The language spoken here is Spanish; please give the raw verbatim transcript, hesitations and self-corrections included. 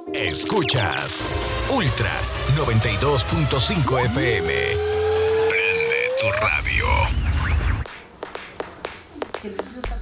Escuchas Ultra noventa y dos punto cinco F M. Prende tu radio.